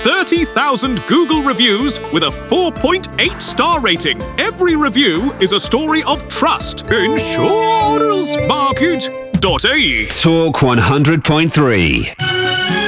30,000 Google reviews with a 4.8-star rating. Every review is a story of trust. Insurancemarket.ie. Talk 100.3.